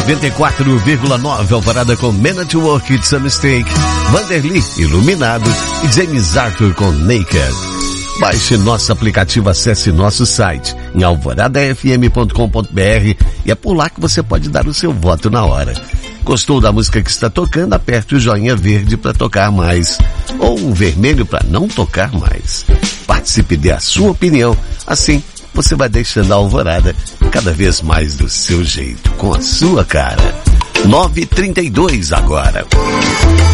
94,9 Alvorada com Man at Work, It's a Mistake, Vanderly, Iluminado e James Arthur com Naked. Baixe nosso aplicativo, acesse nosso site em alvoradafm.com.br e é por lá que você pode dar o seu voto na hora. Gostou da música que está tocando? Aperte o joinha verde para tocar mais ou um vermelho para não tocar mais. Participe, dê a sua opinião, assim você vai deixando a Alvorada cada vez mais do seu jeito, com a sua cara. 9h32 agora.